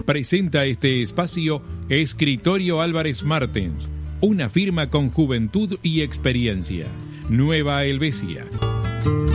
Presenta este espacio Escritorio Álvarez Martens, una firma con juventud y experiencia. Nueva Helvecia.